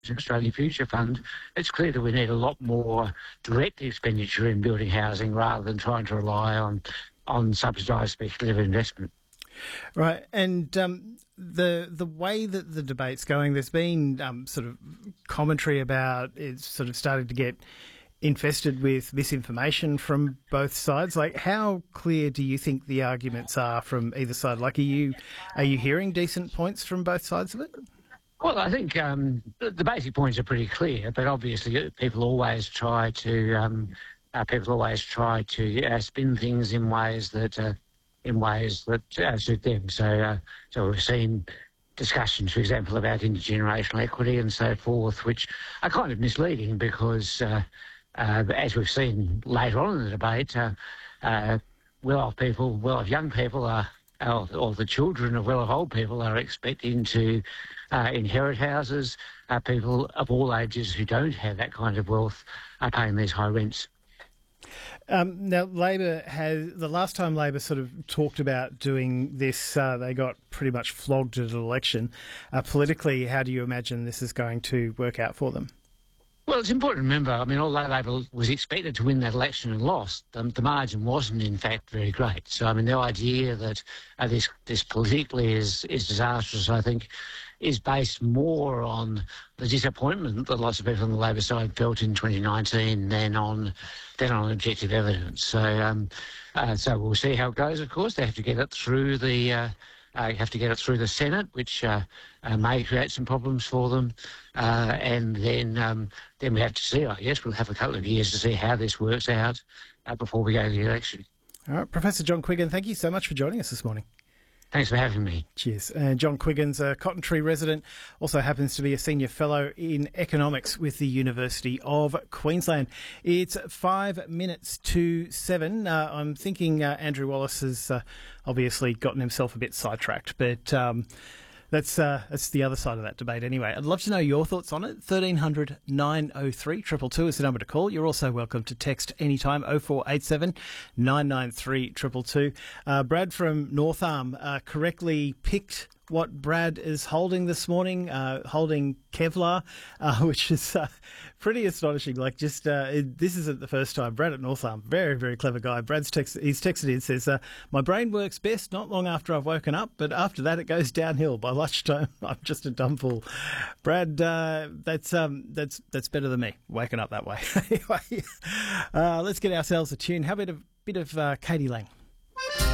Australia Future Fund, it's clear that we need a lot more direct expenditure in building housing rather than trying to rely on subsidised speculative investment. Right, and the way that the debate's going, there's been sort of commentary about it's sort of starting to get infested with misinformation from both sides. Like, how clear do you think the arguments are from either side? Like, are you hearing decent points from both sides of it? Well, I think the basic points are pretty clear, but obviously people always try to spin things in ways that suit them. So we've seen discussions, for example, about intergenerational equity and so forth, which are kind of misleading because, as we've seen later on in the debate, well-off young people or the children of well-off old people are expecting to inherit houses. People of all ages who don't have that kind of wealth are paying these high rents. Now, the last time Labor sort of talked about doing this, they got pretty much flogged at an election. Politically, how do you imagine this is going to work out for them? Well, it's important to remember, although Labor was expected to win that election and lost, the margin wasn't, in fact, very great. So, the idea that this politically is disastrous, I think, is based more on the disappointment that lots of people on the Labor side felt in 2019 than on objective evidence. So we'll see how it goes. Of course, they have to get it through the Senate, which may create some problems for them, and then we have to see. I guess we'll have a couple of years to see how this works out before we go to the election. All right, Professor John Quiggin, thank you so much for joining us this morning. Thanks for having me. Cheers. And John Quiggin's a Cotton Tree resident, also happens to be a senior fellow in economics with the University of Queensland. It's 5 minutes to 7. I'm thinking Andrew Wallace has obviously gotten himself a bit sidetracked, but that's the other side of that debate anyway. I'd love to know your thoughts on it. 1300 903 222 is the number to call. You're also welcome to text anytime, 0487 993 222. Brad from North Arm correctly picked what Brad is holding this morning, holding Kevlar, which is pretty astonishing. Like, just this isn't the first time. Brad at North Arm, very, very clever guy. He's texted in, says, my brain works best not long after I've woken up, but after that it goes downhill. By lunchtime, I'm just a dumb fool. Brad, that's better than me, waking up that way. Anyway, let's get ourselves a tune. How about a bit of Katie Lang?